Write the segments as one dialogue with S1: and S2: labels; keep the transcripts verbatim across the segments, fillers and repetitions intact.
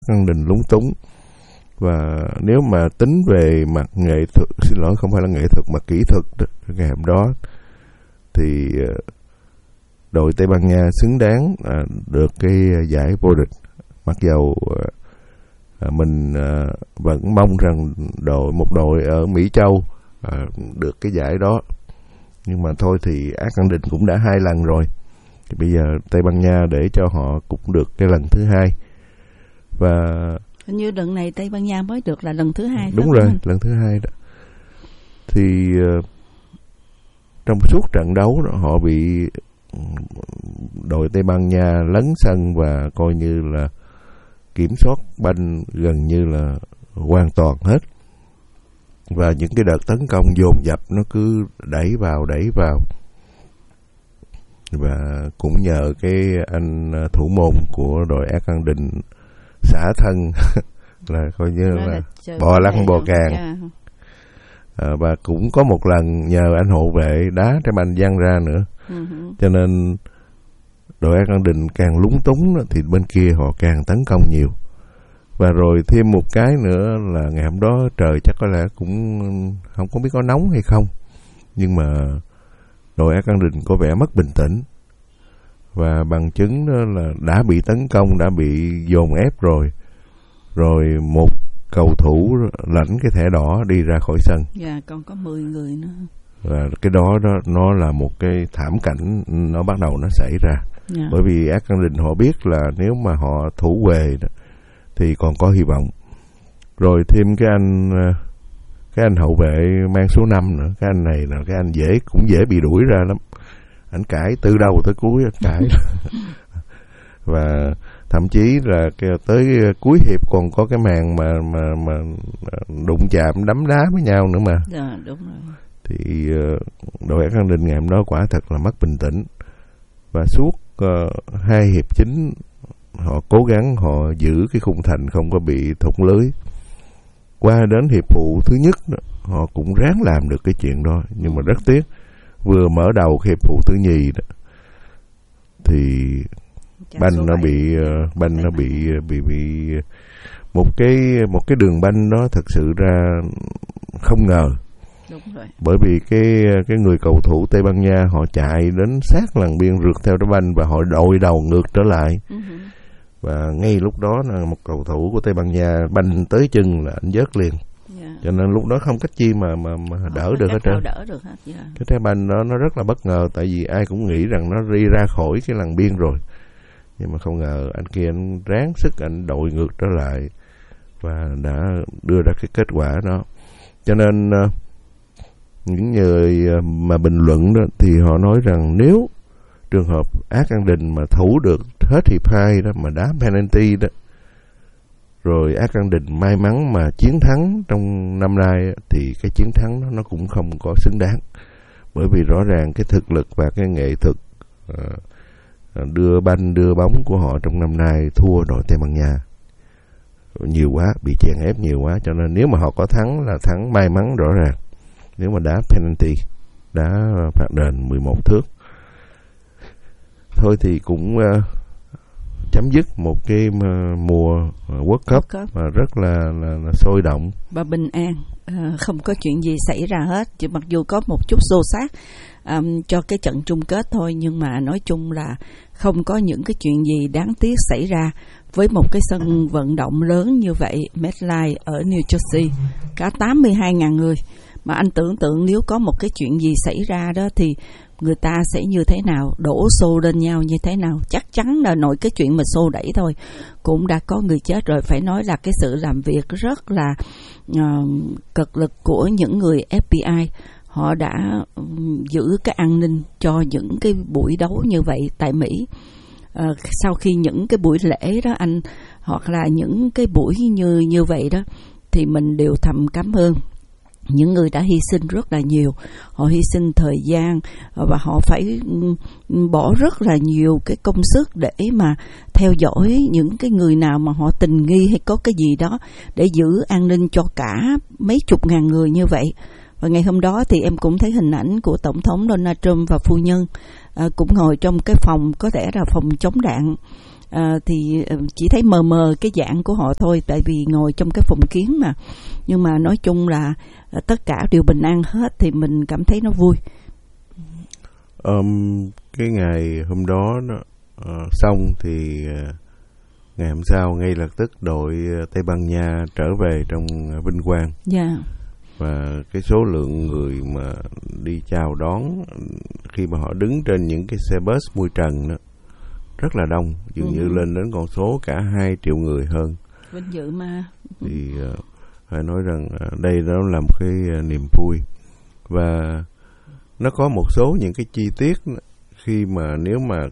S1: An Định lúng túng. Và nếu mà tính về mặt nghệ thuật, xin lỗi không phải là nghệ thuật mà kỹ thuật đó, ngày hôm đó thì đội Tây Ban Nha xứng đáng được cái giải vô địch. Mặc dầu mình vẫn mong rằng đội một đội ở Mỹ Châu được cái giải đó, nhưng mà thôi thì Ác An Định cũng đã hai lần rồi, thì bây giờ Tây Ban Nha để cho họ cũng được cái lần thứ hai. Và
S2: hình như lần này Tây Ban Nha mới được là lần thứ hai.
S1: Đúng rồi, lần thứ hai đó. Thì uh, trong suốt trận đấu đó, họ bị đội Tây Ban Nha lấn sân và coi như là kiểm soát banh gần như là hoàn toàn hết. Và những cái đợt tấn công dồn dập nó cứ đẩy vào đẩy vào. Và cũng nhờ cái anh thủ môn của đội Ác An Định xả thân là coi như là, là bò lăn bò càng. À, và cũng có một lần nhờ anh hộ vệ đá trái banh văng ra nữa. Uh-huh. Cho nên đội Ác An Định càng lúng túng đó, thì bên kia họ càng tấn công nhiều. Và rồi thêm một cái nữa là ngày hôm đó trời chắc có lẽ cũng không có biết có nóng hay không, nhưng mà đội Ác An Định có vẻ mất bình tĩnh. Và bằng chứng đó là đã bị tấn công, đã bị dồn ép rồi. Rồi một cầu thủ lãnh cái thẻ đỏ đi ra khỏi sân.
S2: Dạ, còn có mười người nữa.
S1: Và cái đó, đó nó là một cái thảm cảnh nó bắt đầu nó xảy ra. Dạ. Bởi vì Ác An Định họ biết là nếu mà họ thủ về đó, thì còn có hy vọng. Rồi thêm cái anh cái anh hậu vệ mang số năm nữa, cái anh này là cái anh dễ cũng dễ bị đuổi ra lắm. Anh cãi từ đầu tới cuối cãi. Và thậm chí là tới cuối hiệp còn có cái màn mà mà mà đụng chạm đấm đá với nhau nữa mà.
S2: Dạ, đúng rồi.
S1: Thì đội Ác An Định ngày hôm đó quả thật là mất bình tĩnh. Và suốt uh, hai hiệp chính họ cố gắng họ giữ cái khung thành không có bị thủng lưới. Qua đến hiệp phụ thứ nhất đó, họ cũng ráng làm được cái chuyện đó, nhưng mà rất tiếc vừa mở đầu hiệp phụ thứ nhì đó, thì banh nó bị uh, banh nó bị bị bị một cái một cái đường banh đó thật sự ra không ngờ.
S2: Đúng rồi. Bởi
S1: vì cái cái người cầu thủ Tây Ban Nha họ chạy đến sát lằn biên rượt theo trái banh và họ đội đầu ngược trở lại. Uh-huh. Và ngay lúc đó là một cầu thủ của Tây Ban Nha banh tới chân là anh vớt liền. Yeah. Cho nên lúc đó không cách chi mà mà, mà đỡ được hết trơn.
S2: Đỡ được hết. Yeah.
S1: Cái trái banh đó nó rất là bất ngờ, tại vì ai cũng nghĩ rằng nó đi ra khỏi cái lằn biên rồi. Nhưng mà không ngờ anh kia anh ráng sức anh đội ngược trở lại và đã đưa ra cái kết quả đó. Cho nên uh, những người mà bình luận đó thì họ nói rằng nếu trường hợp Ác An Định mà thủ được hết hiệp hai đó mà đá penalty đó, rồi Ác An Định may mắn mà chiến thắng trong năm nay thì cái chiến thắng đó nó cũng không có xứng đáng. Bởi vì rõ ràng cái thực lực và cái nghệ thuật uh, đưa banh đưa bóng của họ trong năm nay thua đội Tây Ban Nha nhiều quá, bị chèn ép nhiều quá. Cho nên nếu mà họ có thắng là thắng may mắn rõ ràng. Nếu mà đá penalty, đá phạt đền mười một thước, thôi thì cũng uh, chấm dứt một cái uh, mùa uh, World Cup, World Cup mà rất là, là, là sôi động
S2: và bình an, uh, không có chuyện gì xảy ra hết. Chỉ mặc dù có một chút xô xát um, cho cái trận chung kết thôi, nhưng mà nói chung là không có những cái chuyện gì đáng tiếc xảy ra với một cái sân vận động lớn như vậy, MetLife ở New Jersey, cả tám mươi hai nghìn người. Mà anh tưởng tượng nếu có một cái chuyện gì xảy ra đó thì người ta sẽ như thế nào, đổ xô lên nhau như thế nào. Chắc chắn là nội cái chuyện mà xô đẩy thôi cũng đã có người chết rồi. Phải nói là cái sự làm việc rất là uh, cực lực của những người ép bê i. Họ đã um, giữ cái an ninh cho những cái buổi đấu như vậy tại Mỹ. Uh, sau khi những cái buổi lễ đó anh, hoặc là những cái buổi như như vậy đó, thì mình đều thầm cảm ơn những người đã hy sinh rất là nhiều. Họ hy sinh thời gian và họ phải bỏ rất là nhiều cái công sức để mà theo dõi những cái người nào mà họ tình nghi hay có cái gì đó, để giữ an ninh cho cả mấy chục ngàn người như vậy. Và ngày hôm đó thì em cũng thấy hình ảnh của Tổng thống Donald Trump và phu nhân à, cũng ngồi trong cái phòng, có thể là phòng chống đạn, à, thì chỉ thấy mờ mờ cái dạng của họ thôi, tại vì ngồi trong cái phòng kiến mà. Nhưng mà nói chung là tất cả đều bình an hết, thì mình cảm thấy nó vui.
S1: Um, cái ngày hôm đó nó uh, xong thì uh, ngày hôm sau ngay lập tức đội Tây Ban Nha trở về trong vinh quang.
S2: Dạ. Yeah.
S1: Và cái số lượng người mà đi chào đón khi mà họ đứng trên những cái xe bus mui trần đó rất là đông, dường ừ. như lên đến con số cả hai triệu người hơn.
S2: Vinh dự mà.
S1: Thì uh, phải nói rằng uh, đây đó là một cái uh, niềm vui. Và nó có một số những cái chi tiết khi mà nếu mà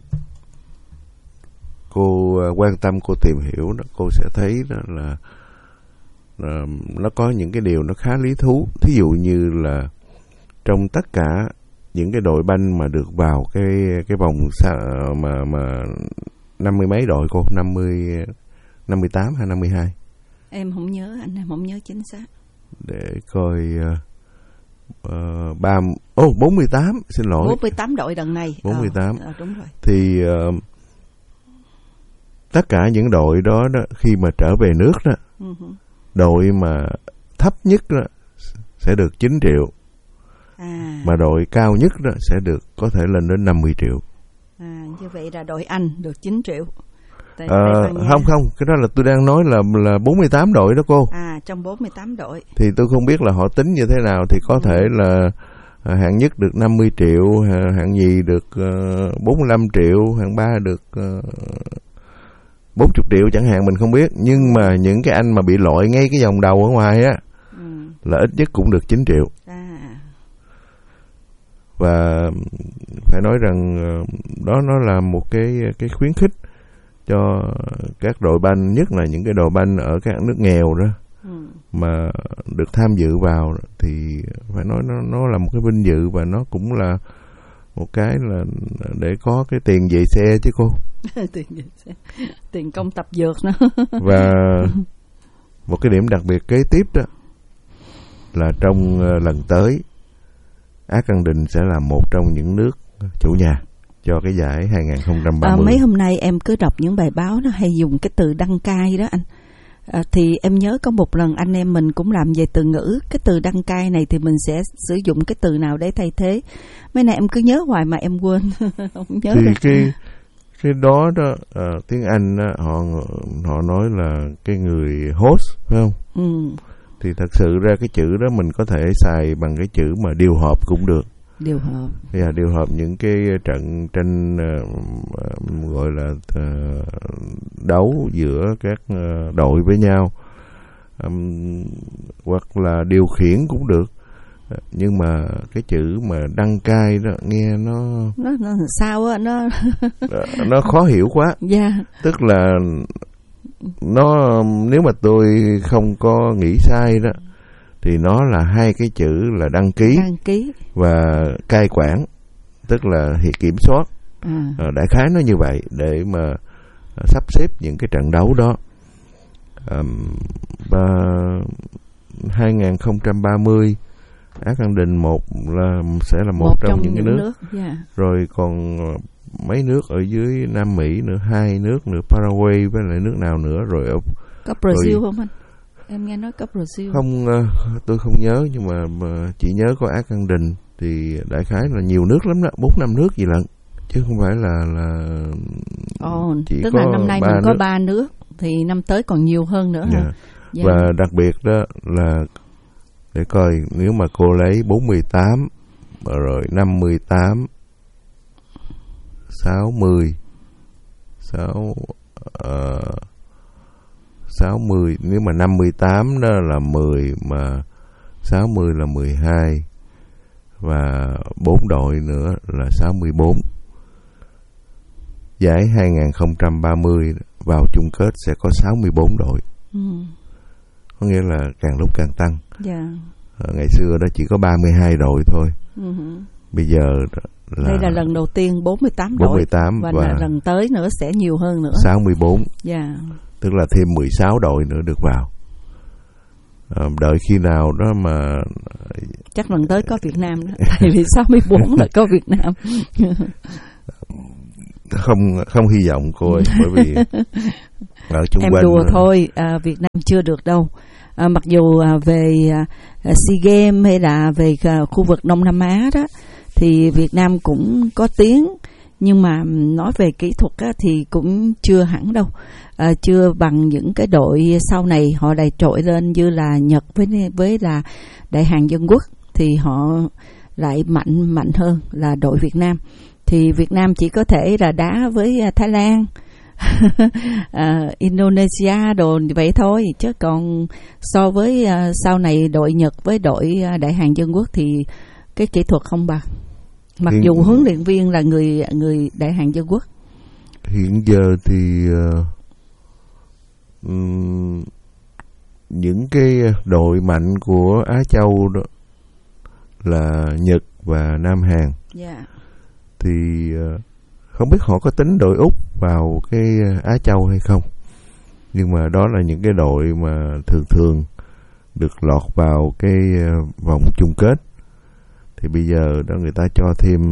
S1: cô uh, quan tâm, cô tìm hiểu đó, cô sẽ thấy đó là uh, nó có những cái điều nó khá lý thú. Thí dụ như là trong tất cả những cái đội banh mà được vào cái cái vòng xa, mà mà năm mươi mấy đội cô, năm mươi năm mươi tám hay năm mươi hai?
S2: Em không nhớ, anh em không nhớ chính xác.
S1: Để coi uh, ba ô oh, bốn mươi tám, xin lỗi.
S2: bốn mươi tám đội lần này.
S1: bốn mươi tám.
S2: Ờ, ờ, đúng rồi.
S1: Thì uh, tất cả những đội đó đó khi mà trở về nước đó, uh-huh. đội mà thấp nhất đó sẽ được chín triệu. À. Mà đội cao nhất đó sẽ được có thể lên đến năm mươi triệu.
S2: À, như vậy là đội Anh được chín triệu.
S1: À, không không, cái đó là tôi đang nói là là bốn mươi tám đội đó cô.
S2: À, trong bốn mươi tám đội.
S1: Thì tôi không biết là họ tính như thế nào, thì có ừ. thể là hạng nhất được năm mươi triệu, hạng nhì được uh, bốn mươi lăm triệu, hạng ba được uh, bốn mươi triệu chẳng hạn, mình không biết. Nhưng mà những cái anh mà bị loại ngay cái vòng đầu ở ngoài á, ừ. là ít nhất cũng được chín triệu. À. Và phải nói rằng đó nó là một cái cái khuyến khích cho các đội banh, nhất là những cái đội banh ở các nước nghèo đó, ừ. mà được tham dự vào, thì phải nói nó nó là một cái vinh dự, và nó cũng là một cái là để có cái tiền về xe chứ cô.
S2: Tiền về xe, tiền công tập dược nữa.
S1: Và một cái điểm đặc biệt kế tiếp đó là trong lần tới, Argentina sẽ là một trong những nước chủ nhà cho cái giải hai không ba mươi.
S2: À, mấy hôm nay em cứ đọc những bài báo nó hay dùng cái từ đăng cai đó anh. À, thì em nhớ có một lần anh em mình cũng làm về từ ngữ. Cái từ đăng cai này thì mình sẽ sử dụng cái từ nào để thay thế? Mấy này em cứ nhớ hoài mà em quên. Không nhớ
S1: thì
S2: được.
S1: cái cái đó đó uh, tiếng Anh đó, họ họ nói là cái người host, phải không? Ừ. Thì thật sự ra cái chữ đó mình có thể xài bằng cái chữ mà điều hợp cũng được.
S2: Điều hợp.
S1: Yeah, điều hợp những cái trận tranh uh, gọi là uh, đấu giữa các uh, đội với nhau, um, hoặc là điều khiển cũng được. Nhưng mà cái chữ mà đăng cai đó nghe nó
S2: nó, nó sao á, nó
S1: nó khó hiểu quá.
S2: Yeah.
S1: Tức là nó, nếu mà tôi không có nghĩ sai đó, thì nó là hai cái chữ là đăng ký,
S2: đăng ký.
S1: và cai quản, tức là kiểm soát. À. À, đại khái nó như vậy để mà sắp xếp những cái trận đấu đó. À, và hai không ba mươi Argentina một là sẽ là một, một trong, trong những cái nước, nước. Yeah. Rồi còn mấy nước ở dưới Nam Mỹ nữa, hai nước nữa, Paraguay với lại nước nào nữa, rồi
S2: có Brazil rồi, không anh? Em nghe nói có Brazil.
S1: Không, tôi không nhớ, nhưng mà, mà chỉ nhớ có Argentina. Thì đại khái là nhiều nước lắm đó, bốn năm nước gì lận, chứ không phải là là
S2: Ồ, chỉ tức có là năm nay mình có ba nước, thì năm tới còn nhiều hơn nữa. Yeah. Hả? Yeah.
S1: Và đặc biệt đó là để coi, nếu mà cô lấy bốn mươi tám rồi năm mươi tám, sáu mươi, sáu uh, sáu mươi, nếu mà năm mươi tám đó là mười, mà sáu mươi là mười hai, và bốn đội nữa là sáu mươi bốn. Giải hai không ba mươi vào chung kết sẽ có sáu mươi bốn đội. Ừ. Có nghĩa là càng lúc càng tăng. Yeah. À, ngày xưa đó chỉ có ba mươi hai đội thôi. Uh-huh. Bây giờ là
S2: đây là lần đầu tiên bốn mươi tám đội,
S1: bốn mươi tám
S2: và, và lần tới nữa sẽ nhiều hơn nữa.
S1: sáu mươi bốn.
S2: Yeah.
S1: Tức là thêm mười sáu đội nữa được vào. À, đợi khi nào đó mà
S2: chắc lần tới có Việt Nam đó. Tại vì sáu mươi bốn là có Việt Nam.
S1: Không không hy vọng cô ơi, bởi vì ở chung
S2: em
S1: quanh
S2: đùa thôi, à, Việt Nam chưa được đâu. À, mặc dù à, về à, SEA Games hay là về à, khu vực Đông Nam Á đó thì Việt Nam cũng có tiếng, nhưng mà nói về kỹ thuật á, thì cũng chưa hẳn đâu, à, chưa bằng những cái đội sau này họ đầy trội lên như là Nhật với với là Đại Hàn Dân Quốc, thì họ lại mạnh mạnh hơn là đội Việt Nam. Thì Việt Nam chỉ có thể là đá với Thái Lan, à, Indonesia đồ vậy thôi, chứ còn so với à, sau này đội Nhật với đội Đại Hàn Dân Quốc thì cái kỹ thuật không bằng. Mặc
S1: hiện,
S2: dù huấn luyện viên là người người Đại Hàn Dân Quốc.
S1: Hiện giờ thì uh, um, những cái đội mạnh của Á Châu đó là Nhật và Nam Hàn.
S2: Yeah.
S1: Thì uh, không biết họ có tính đội Úc vào cái Á Châu hay không, nhưng mà đó là những cái đội mà thường thường được lọt vào cái vòng chung kết. Thì bây giờ đó người ta cho thêm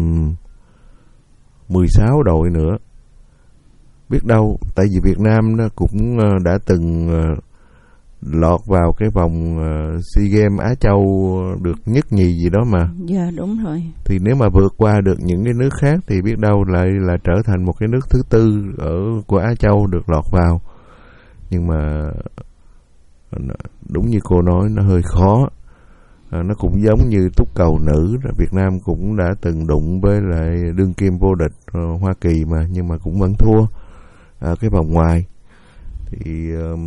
S1: mười sáu đội nữa. Biết đâu, tại vì Việt Nam nó cũng đã từng lọt vào cái vòng SEA Games Á Châu được nhất nhì gì đó mà.
S2: Dạ yeah, đúng rồi.
S1: Thì nếu mà vượt qua được những cái nước khác thì biết đâu lại là trở thành một cái nước thứ tư ở của Á Châu được lọt vào. Nhưng mà đúng như cô nói, nó hơi khó. À, nó cũng giống như túc cầu nữ, Việt Nam cũng đã từng đụng với lại đương kim vô địch uh, Hoa Kỳ mà, nhưng mà cũng vẫn thua ở cái vòng ngoài. Thì uh,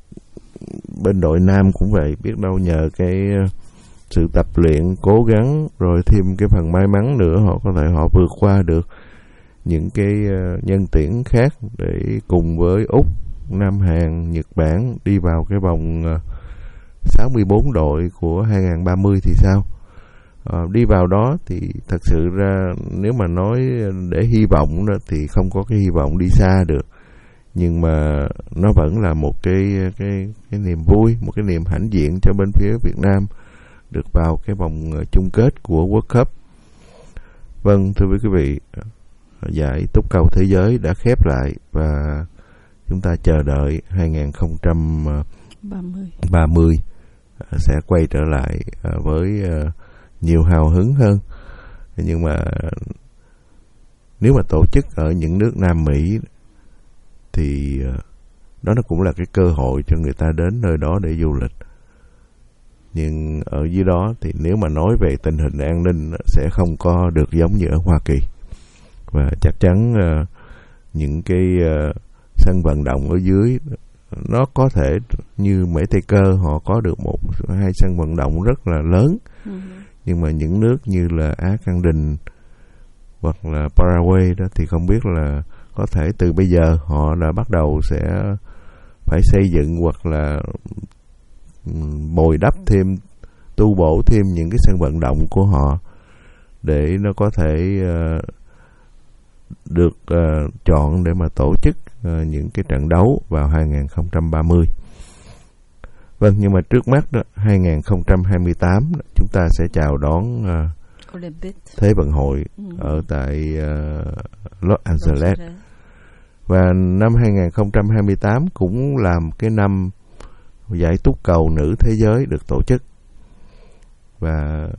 S1: bên đội nam cũng vậy, biết đâu nhờ cái uh, sự tập luyện cố gắng rồi thêm cái phần may mắn nữa, họ có thể họ vượt qua được những cái uh, nhân tuyển khác để cùng với Úc, Nam Hàn, Nhật Bản đi vào cái vòng uh, sáu mươi bốn đội của hai không ba không thì sao? À, đi vào đó thì thật sự ra nếu mà nói để hy vọng đó thì không có cái hy vọng đi xa được, nhưng mà nó vẫn là một cái cái cái niềm vui, một cái niềm hãnh diện cho bên phía Việt Nam được vào cái vòng chung kết của World Cup. Vâng, thưa quý vị, giải túc cầu thế giới đã khép lại và chúng ta chờ đợi hai không ba không sẽ quay trở lại với nhiều hào hứng hơn. Nhưng mà nếu mà tổ chức ở những nước Nam Mỹ thì đó nó cũng là cái cơ hội cho người ta đến nơi đó để du lịch. Nhưng ở dưới đó thì nếu mà nói về tình hình an ninh sẽ không có được giống như ở Hoa Kỳ. Và chắc chắn những cái sân vận động ở dưới nó có thể như Mỹ Tây Cơ, họ có được một hai sân vận động rất là lớn. Uh-huh. Nhưng mà những nước như là Á Căng Đình hoặc là Paraguay đó thì không biết là có thể từ bây giờ họ đã bắt đầu sẽ phải xây dựng hoặc là bồi đắp thêm, tu bổ thêm những cái sân vận động của họ để nó có thể uh, được uh, chọn để mà tổ chức uh, những cái trận đấu vào hai không ba không. Vâng, nhưng mà trước mắt đó, hai không hai tám chúng ta sẽ chào đón uh,
S2: Olympic
S1: Thế vận hội ừ. ở tại uh, Los Angeles. Và năm hai không hai tám cũng làm cái năm giải túc cầu nữ thế giới được tổ chức. Và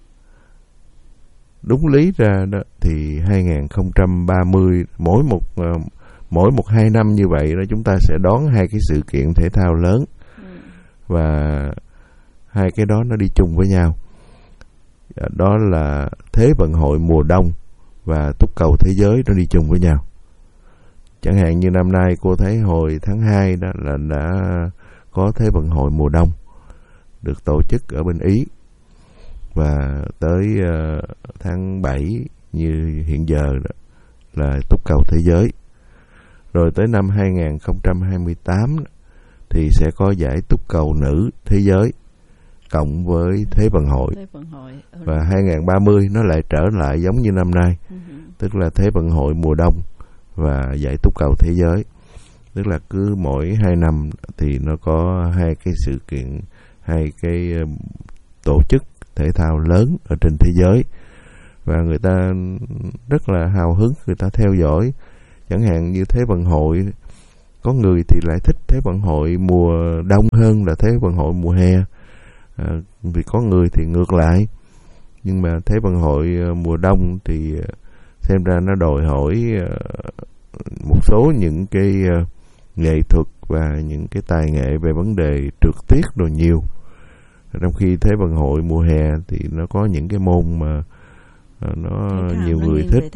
S1: đúng lý ra đó thì hai không ba không mỗi một uh, mỗi một hai năm như vậy đó chúng ta sẽ đón hai cái sự kiện thể thao lớn. Ừ. Và hai cái đó nó đi chung với nhau. Đó là Thế vận hội mùa đông và túc cầu thế giới nó đi chung với nhau. Chẳng hạn như năm nay cô thấy hồi tháng hai đó là đã có Thế vận hội mùa đông được tổ chức ở bên Ý. Và tới uh, tháng bảy như hiện giờ đó, là túc cầu thế giới. Rồi tới năm hai không hai tám thì sẽ có giải túc cầu nữ thế giới cộng với Thế vận hội. Thế vận hội. Và hai không ba không nó lại trở lại giống như năm nay. Uh-huh. Tức là Thế vận hội mùa đông và giải túc cầu thế giới. Tức là cứ mỗi hai năm thì nó có hai cái sự kiện, hai cái uh, tổ chức thể thao lớn ở trên thế giới. Và người ta rất là hào hứng, người ta theo dõi Chẳng hạn như Thế vận hội, có người thì lại thích Thế vận hội mùa đông hơn là Thế vận hội mùa hè, à, vì có người thì ngược lại. Nhưng mà Thế vận hội mùa đông thì xem ra nó đòi hỏi một số những cái nghệ thuật và những cái tài nghệ về vấn đề trượt tuyết đồ nhiều. Trong khi Thế vận hội mùa hè thì nó có những cái môn mà nó nhiều người thích.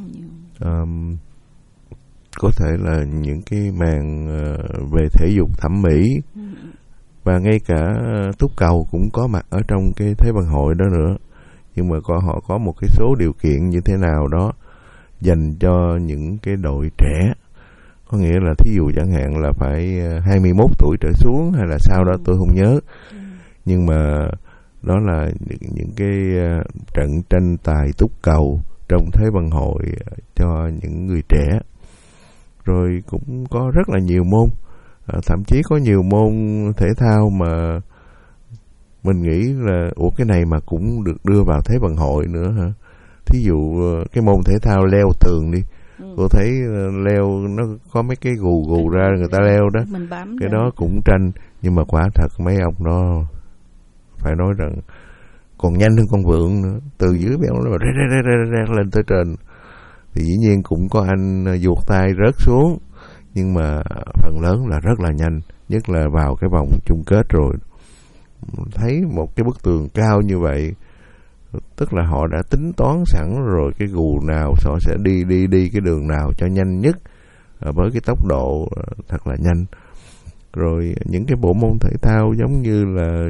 S1: Um, có thể là những cái màn uh, về thể dục thẩm mỹ, ừ. và ngay cả uh, túc cầu cũng có mặt ở trong cái Thế vận hội đó nữa. Nhưng mà có, họ có một cái số điều kiện như thế nào đó dành cho những cái đội trẻ. Có nghĩa là thí dụ chẳng hạn là phải hai mươi mốt tuổi trở xuống hay là sau đó tôi không nhớ. Ừ. Nhưng mà đó là những, những cái uh, trận tranh tài túc cầu trong Thế vận hội cho những người trẻ. Rồi cũng có rất là nhiều môn, à, thậm chí có nhiều môn thể thao mà mình nghĩ là ủa cái này mà cũng được đưa vào Thế vận hội nữa hả? Thí dụ cái môn thể thao leo tường đi, ừ. cô thấy leo nó có mấy cái gù gù ra người ta leo đó, cái đó cũng tranh. Nhưng mà quả thật mấy ông đó phải nói rằng còn nhanh hơn con vượn nữa, từ dưới béo nó ré ré ré ré lên tới trên. Thì dĩ nhiên cũng có anh vuột tay rớt xuống, nhưng mà phần lớn là rất là nhanh, nhất là vào cái vòng chung kết rồi. Thấy một cái bức tường cao như vậy, tức là họ đã tính toán sẵn rồi cái gù nào họ sẽ đi đi đi cái đường nào cho nhanh nhất với cái tốc độ thật là nhanh. Rồi những cái bộ môn thể thao giống như là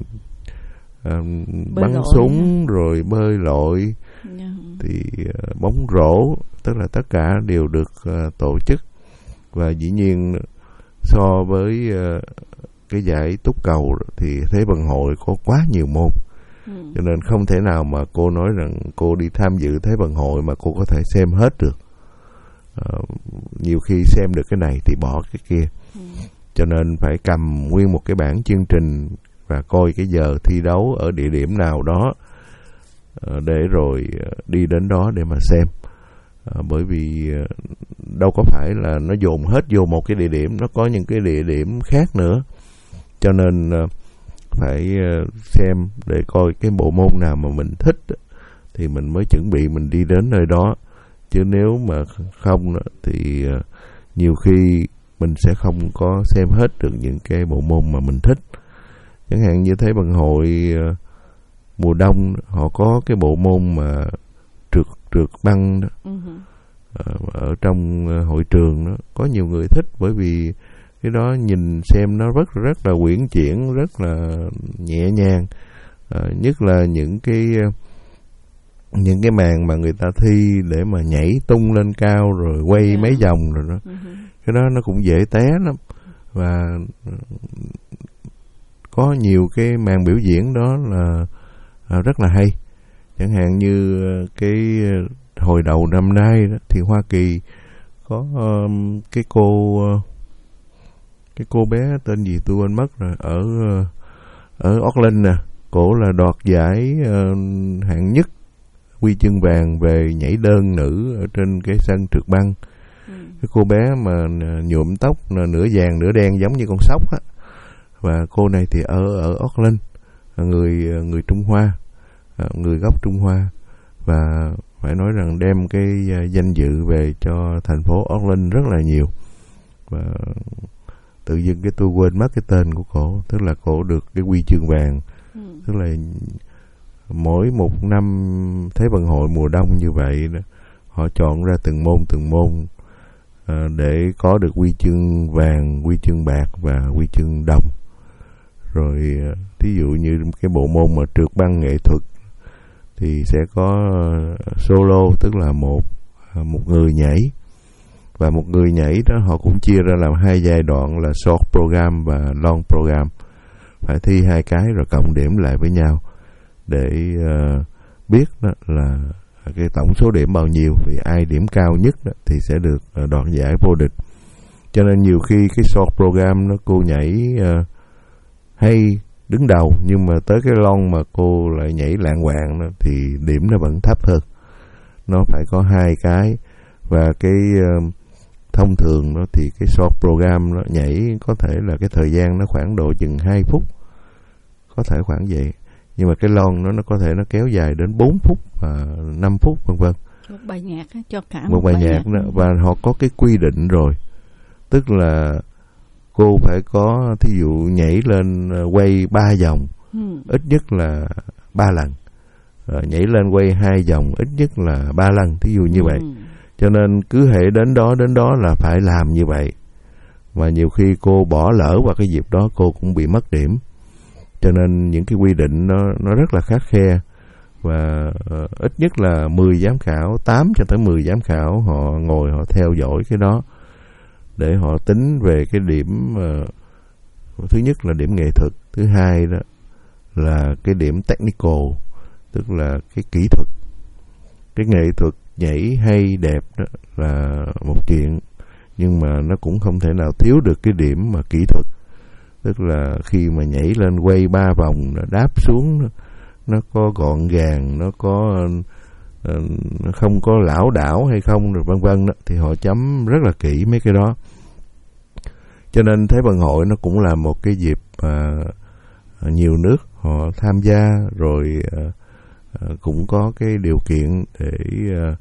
S1: à, bắn súng rồi bơi lội, yeah. thì uh, bóng rổ, tức là tất cả đều được uh, tổ chức. Và dĩ nhiên so với uh, cái giải túc cầu thì Thế vận hội có quá nhiều môn, ừ. cho nên không thể nào mà cô nói rằng cô đi tham dự Thế vận hội mà cô có thể xem hết được. Uh, nhiều khi xem được cái này thì bỏ cái kia, ừ. cho nên phải cầm nguyên một cái bảng chương trình và coi cái giờ thi đấu ở địa điểm nào đó để rồi đi đến đó để mà xem. À, bởi vì đâu có phải là nó dồn hết vô một cái địa điểm, nó có những cái địa điểm khác nữa. Cho nên phải xem để coi cái bộ môn nào mà mình thích thì mình mới chuẩn bị mình đi đến nơi đó. Chứ nếu mà không thì nhiều khi mình sẽ không có xem hết được những cái bộ môn mà mình thích. Chẳng hạn như Thế vận hội mùa đông họ có cái bộ môn mà trượt trượt băng đó. Uh-huh. Ở trong hội trường đó có nhiều người thích, bởi vì cái đó nhìn xem nó rất rất là uyển chuyển, rất là nhẹ nhàng, à, nhất là những cái những cái màn mà người ta thi để mà nhảy tung lên cao rồi quay yeah. mấy vòng rồi đó. Uh-huh. Cái đó nó cũng dễ té lắm, và có nhiều cái màn biểu diễn đó là à, rất là hay. Chẳng hạn như cái hồi đầu năm nay đó, thì Hoa Kỳ có um, cái cô cái cô bé tên gì tôi quên mất rồi, ở ở Auckland nè, cổ là đoạt giải uh, hạng nhất, huy chương vàng về nhảy đơn nữ ở trên cái sân trượt băng. Ừ. Cái cô bé mà nhuộm tóc nửa vàng nửa đen giống như con sóc á, và cô này thì ở ở Auckland, người người Trung Hoa, người gốc Trung Hoa, và phải nói rằng đem cái danh dự về cho thành phố Auckland rất là nhiều. Và tự dưng cái tôi quên mất cái tên của cổ, tức là cổ được cái huy chương vàng. Ừ. Tức là mỗi một năm Thế vận hội mùa đông như vậy đó, họ chọn ra từng môn từng môn à, để có được huy chương vàng, huy chương bạc và huy chương đồng. Rồi thí dụ như cái bộ môn mà trượt băng nghệ thuật thì sẽ có solo, tức là một một người nhảy, và một người nhảy đó họ cũng chia ra làm hai giai đoạn là short program và long program, phải thi hai cái rồi cộng điểm lại với nhau để uh, biết đó là cái tổng số điểm bao nhiêu, vì ai điểm cao nhất đó thì sẽ được uh, đoạt giải vô địch. Cho nên nhiều khi cái short program nó cô nhảy uh, hay đứng đầu, nhưng mà tới cái long mà cô lại nhảy lạng quạng đó, thì điểm nó vẫn thấp hơn. Nó phải có hai cái, và cái uh, thông thường đó thì cái short program nó nhảy có thể là cái thời gian nó khoảng độ chừng hai phút, có thể khoảng vậy. Nhưng mà cái long nó nó có thể nó kéo dài đến bốn phút và năm phút vân vân.
S2: Một bài nhạc á, cho cả
S1: một, một bài, bài nhạc, nhạc đó. Và họ có cái quy định rồi, tức là cô phải có thí dụ nhảy lên quay ba vòng, ừ. ít nhất là ba lần, rồi nhảy lên quay hai vòng ít nhất là ba lần, thí dụ như ừ. vậy. Cho nên cứ hệ đến đó đến đó là phải làm như vậy. Và nhiều khi cô bỏ lỡ vào cái dịp đó cô cũng bị mất điểm. Cho nên những cái quy định nó nó rất là khắt khe. Và uh, ít nhất là mười giám khảo, tám cho tới mười giám khảo họ ngồi họ theo dõi cái đó để họ tính về cái điểm uh, thứ nhất là điểm nghệ thuật, thứ hai đó là cái điểm technical, tức là cái kỹ thuật. Cái nghệ thuật nhảy hay đẹp đó là một chuyện, nhưng mà nó cũng không thể nào thiếu được cái điểm mà kỹ thuật, tức là khi mà nhảy lên quay ba vòng đáp xuống nó, nó có gọn gàng, nó có uh, nó không có lảo đảo hay không rồi vân vân đó, thì họ chấm rất là kỹ mấy cái đó. Cho nên Thế vận hội nó cũng là một cái dịp uh, nhiều nước họ tham gia, rồi uh, uh, cũng có cái điều kiện để uh,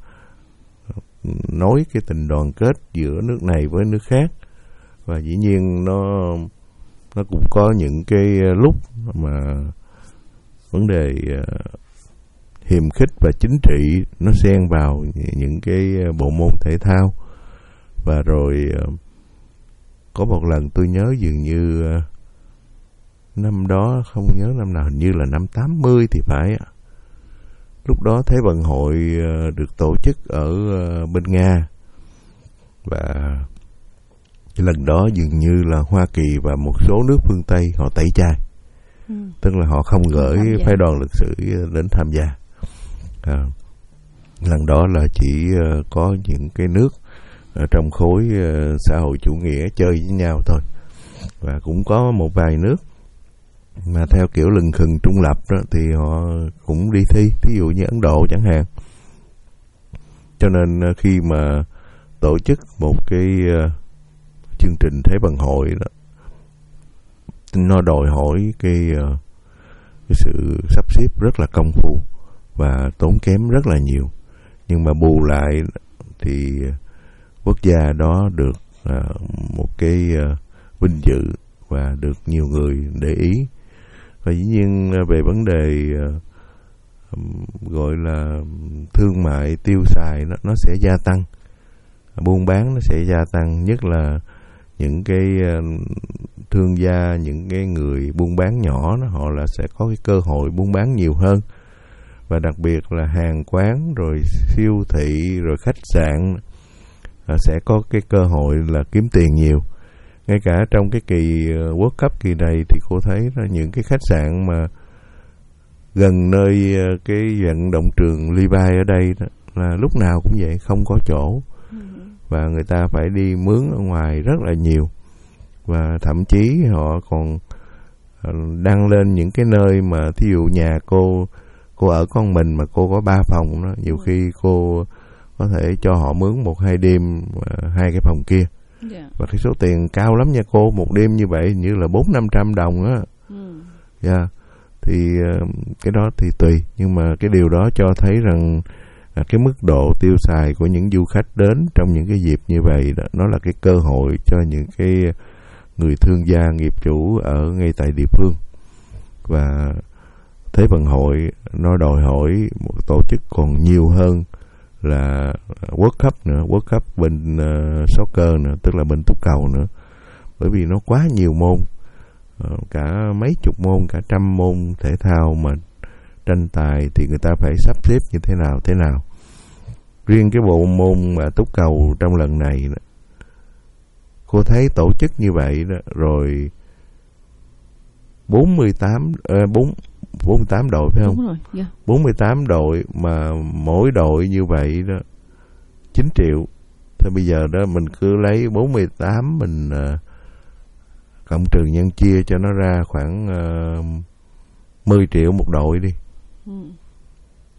S1: nối cái tình đoàn kết giữa nước này với nước khác. Và dĩ nhiên nó nó cũng có những cái lúc mà vấn đề uh, hiềm khích và chính trị nó xen vào những cái bộ môn thể thao. Và rồi uh, có một lần tôi nhớ dường như uh, năm đó không nhớ năm nào, hình như là năm tám mươi thì phải. Lúc đó Thế vận hội uh, được tổ chức ở uh, bên Nga. Và lần đó dường như là Hoa Kỳ và một số nước phương Tây họ tẩy chay. Ừ. Tức là họ không gửi phái đoàn lịch sử đến tham gia. À, lần đó là chỉ uh, có những cái nước ở trong khối uh, xã hội chủ nghĩa chơi với nhau thôi. Và cũng có một vài nước mà theo kiểu lừng khừng trung lập đó, thì họ cũng đi thi, ví dụ như Ấn Độ chẳng hạn. Cho nên uh, khi mà tổ chức một cái uh, chương trình Thế vận hội đó, nó đòi hỏi cái, uh, cái sự sắp xếp rất là công phu và tốn kém rất là nhiều. Nhưng mà bù lại thì quốc gia đó được uh, một cái uh, vinh dự và được nhiều người để ý. Và dĩ nhiên uh, về vấn đề uh, gọi là thương mại tiêu xài nó, nó sẽ gia tăng, buôn bán nó sẽ gia tăng, nhất là những cái uh, thương gia, những cái người buôn bán nhỏ đó, họ là sẽ có cái cơ hội buôn bán nhiều hơn. Và đặc biệt là hàng quán, rồi siêu thị, rồi khách sạn uh, sẽ có cái cơ hội là kiếm tiền nhiều. Ngay cả trong cái kỳ uh, World Cup kỳ này thì cô thấy là những cái khách sạn mà gần nơi uh, cái vận động trường Levi ở đây đó, là lúc nào cũng vậy, không có chỗ. Ừ. Và người ta phải đi mướn ở ngoài rất là nhiều. Và thậm chí họ còn đăng lên những cái nơi mà thí dụ nhà cô cô ở con mình mà cô có ba phòng đó, nhiều khi cô có thể cho họ mướn một hai đêm hai cái phòng kia. Yeah. Và cái số tiền cao lắm nha cô, một đêm như vậy như là bốn năm trăm đồng á. Mm. Yeah. Thì cái đó thì tùy, nhưng mà cái điều đó cho thấy rằng à, cái mức độ tiêu xài của những du khách đến trong những cái dịp như vậy đó, nó là cái cơ hội cho những cái người thương gia nghiệp chủ ở ngay tại địa phương. Và Thế vận hội nó đòi hỏi một tổ chức còn nhiều hơn là World Cup nữa, World Cup bên uh, soccer nữa, tức là bên túc cầu nữa. Bởi vì nó quá nhiều môn, uh, cả mấy chục môn, cả trăm môn thể thao mà tranh tài thì người ta phải sắp xếp như thế nào thế nào. Riêng cái bộ môn mà túc cầu trong lần này đó, cô thấy tổ chức như vậy đó, rồi bốn mươi tám uh, bốn bốn mươi tám đội phải không?
S2: Đúng rồi, yeah.
S1: bốn mươi tám đội mà mỗi đội như vậy đó chín triệu. Thì bây giờ đó mình cứ lấy bốn mươi tám mình uh, cộng trừ nhân chia cho nó ra khoảng uh, mười triệu một đội đi. Ừ.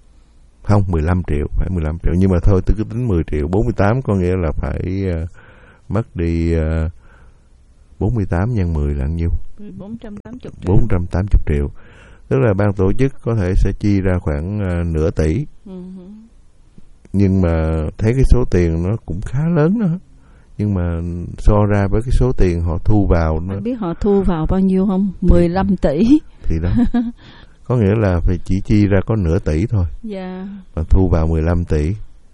S1: Không, mười lăm triệu, phải mười lăm triệu. Nhưng mà thôi tôi cứ tính mười triệu, bốn mươi tám có nghĩa là phải uh, mất đi uh, bốn mươi tám nhân mười là bao nhiêu?
S2: bốn trăm tám mươi triệu.
S1: bốn trăm tám mươi triệu. Tức là ban tổ chức có thể sẽ chi ra khoảng uh, nửa tỷ. Uh-huh. Nhưng mà thấy cái số tiền nó cũng khá lớn đó. Nhưng mà so ra với cái số tiền họ thu vào nó...
S2: Anh biết họ thu vào bao nhiêu không? mười lăm tỷ.
S1: Thì đó. Có nghĩa là phải chỉ chi ra có nửa tỷ thôi.
S2: Dạ. Yeah.
S1: Mà thu vào mười lăm tỷ.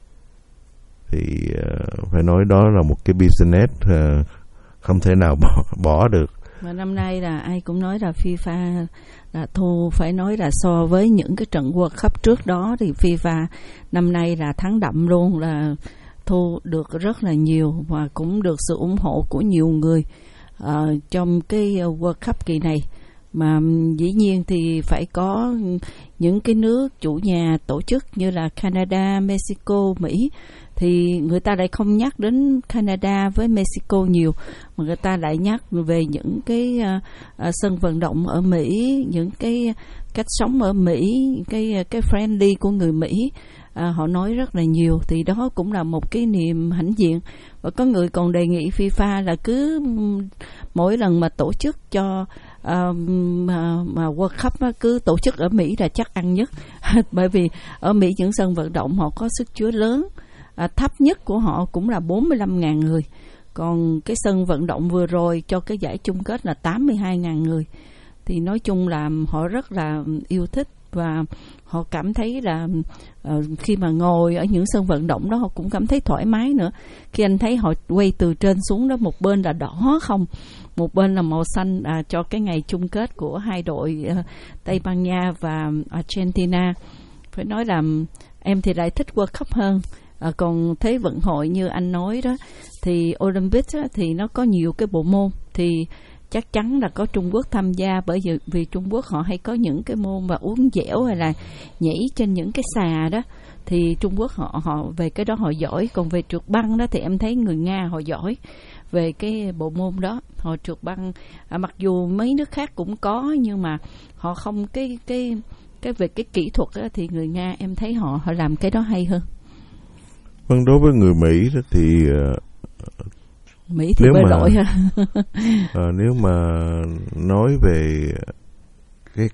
S1: Thì uh, phải nói đó là một cái business uh, không thể nào bỏ, bỏ được.
S2: Và năm nay là ai cũng nói là FIFA là thu, phải nói là so với những cái trận World Cup trước đó thì FIFA năm nay là thắng đậm luôn, là thu được rất là nhiều và cũng được sự ủng hộ của nhiều người uh, trong cái World Cup kỳ này. Mà dĩ nhiên thì phải có những cái nước chủ nhà tổ chức như là Canada, Mexico, Mỹ, thì người ta lại không nhắc đến Canada với Mexico nhiều, mà người ta lại nhắc về những cái uh, uh, sân vận động ở Mỹ, những cái cách sống ở Mỹ, cái cái friendly của người Mỹ. À, họ nói rất là nhiều, thì đó cũng là một cái niềm hãnh diện. Và có người còn đề nghị FIFA là cứ mỗi lần mà tổ chức cho uh, mà, mà World Cup á, cứ tổ chức ở Mỹ là chắc ăn nhất. Bởi vì ở Mỹ những sân vận động họ có sức chứa lớn, à, thấp nhất của họ cũng là bốn mươi lăm nghìn người. Còn cái sân vận động vừa rồi cho cái giải chung kết là tám mươi hai nghìn người. Thì nói chung là họ rất là yêu thích và họ cảm thấy là uh, khi mà ngồi ở những sân vận động đó họ cũng cảm thấy thoải mái nữa. Khi anh thấy họ quay từ trên xuống đó, một bên là đỏ không, một bên là màu xanh, à, cho cái ngày chung kết của hai đội uh, Tây Ban Nha và Argentina. Phải nói là em thì lại thích World Cup hơn. À, còn Thế vận hội như anh nói đó thì Olympic á, thì nó có nhiều cái bộ môn, thì chắc chắn là có Trung Quốc tham gia, bởi vì, vì Trung Quốc họ hay có những cái môn mà uốn dẻo hay là nhảy trên những cái xà đó, thì Trung Quốc họ họ về cái đó họ giỏi. Còn về trượt băng đó thì em thấy người Nga họ giỏi về cái bộ môn đó. Họ trượt băng, à, mặc dù mấy nước khác cũng có nhưng mà họ không cái cái cái về cái kỹ thuật đó, thì người Nga em thấy họ họ làm cái đó hay hơn.
S1: Vâng, đối với người Mỹ đó thì uh,
S2: Mỹ thì bơi lội ha.
S1: uh, nếu mà nói về cái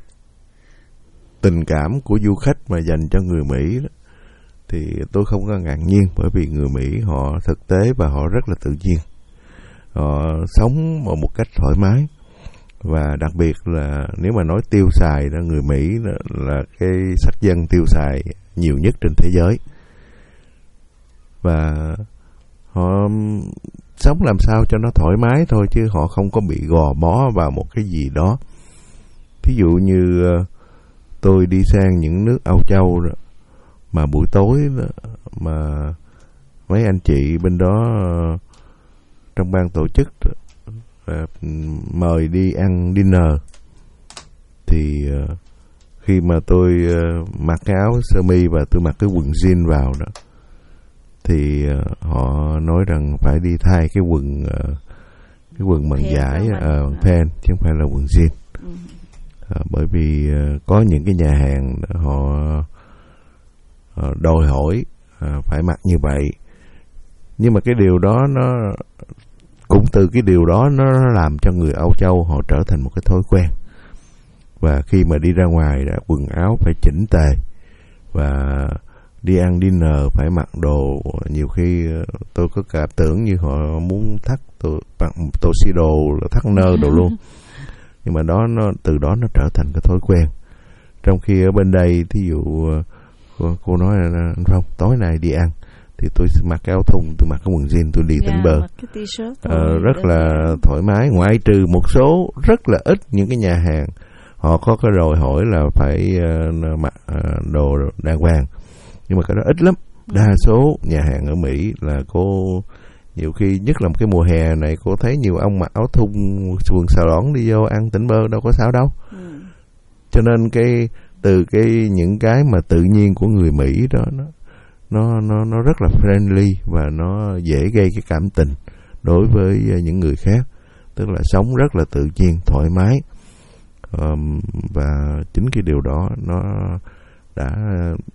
S1: tình cảm của du khách mà dành cho người Mỹ đó, thì tôi không có ngạc nhiên, bởi vì người Mỹ họ thực tế và họ rất là tự nhiên. Họ sống một cách thoải mái, và đặc biệt là nếu mà nói tiêu xài đó, người Mỹ là cái sắc dân tiêu xài nhiều nhất trên thế giới. Và họ sống làm sao cho nó thoải mái thôi, chứ họ không có bị gò bó vào một cái gì đó. Ví dụ như tôi đi sang những nước Âu Châu đó, mà buổi tối đó, mà mấy anh chị bên đó trong ban tổ chức đó, mời đi ăn dinner, thì khi mà tôi mặc cái áo sơ mi và tôi mặc cái quần jean vào đó, thì uh, họ nói rằng phải đi thay cái quần uh, cái quần bằng vải, bằng uh, pen, chứ không phải là quần jean. Ừ. Uh, bởi vì uh, có những cái nhà hàng họ uh, đòi hỏi uh, phải mặc như vậy. Nhưng mà cái điều đó nó cũng từ cái điều đó nó làm cho người Âu Châu họ trở thành một cái thói quen. Và khi mà đi ra ngoài đã quần áo phải chỉnh tề, và đi ăn dinner phải mặc đồ, nhiều khi tôi có cảm tưởng như họ muốn thắt tuxedo, thắt nơ đồ luôn. Nhưng mà đó nó từ đó nó trở thành cái thói quen. Trong khi ở bên đây, thí dụ cô, cô nói là anh Phong tối nay đi ăn thì tôi mặc cái áo thun, tôi mặc cái quần jean, tôi đi yeah, tỉnh bờ, ờ, rất là thoải mái. Ngoại trừ một số rất là ít những cái nhà hàng họ có cái đòi hỏi là phải uh, mặc uh, đồ đàng hoàng, nhưng mà cái đó ít lắm. Đa số nhà hàng ở Mỹ là cô nhiều khi, nhất là một cái mùa hè này, cô thấy nhiều ông mặc áo thun quần xà lõn đi vô ăn tỉnh bơ đâu có sao đâu. Ừ. Cho nên cái từ cái những cái mà tự nhiên của người Mỹ đó, nó nó nó nó rất là friendly và nó dễ gây cái cảm tình đối với những người khác, tức là sống rất là tự nhiên, thoải mái. Um, và chính cái điều đó nó đã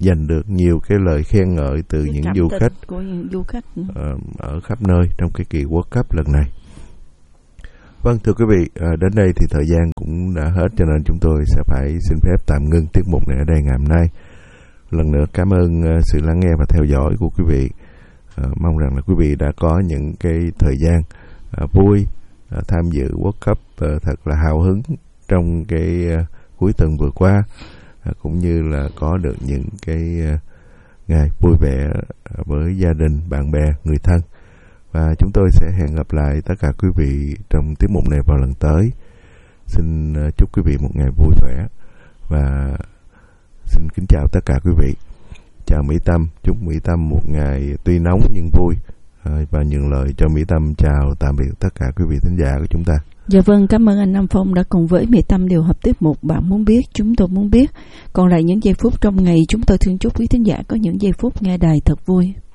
S1: giành được nhiều cái lời khen ngợi từ
S2: cái
S1: những
S2: cảm
S1: du
S2: tình
S1: khách
S2: của những du khách
S1: uh, ở khắp nơi trong cái kỳ World Cup lần này. Vâng, thưa quý vị, uh, đến đây thì thời gian cũng đã hết, cho nên chúng tôi sẽ phải xin phép tạm ngưng tiết mục này ở đây ngày hôm nay. Lần nữa cảm ơn uh, sự lắng nghe và theo dõi của quý vị. Uh, mong rằng là quý vị đã có những cái thời gian uh, vui uh, tham dự World Cup uh, thật là hào hứng trong cái uh, cuối tuần vừa qua, uh, cũng như là có được những cái uh, ngày vui vẻ uh, với gia đình, bạn bè, người thân. Và chúng tôi sẽ hẹn gặp lại tất cả quý vị trong tiết mục này vào lần tới. Xin uh, chúc quý vị một ngày vui vẻ và xin kính chào tất cả quý vị. Chào Mỹ Tâm, chúc Mỹ Tâm một ngày tuy nóng nhưng vui, à, và nhường lời cho Mỹ Tâm chào tạm biệt tất cả quý vị thính giả của chúng ta.
S2: Dạ vâng, cảm ơn anh Nam Phong đã cùng với Mỹ Tâm điều hợp tiết mục Bạn Muốn Biết, Chúng Tôi Muốn Biết. Còn lại những giây phút trong ngày, chúng tôi thương chúc quý thính giả có những giây phút nghe đài thật vui.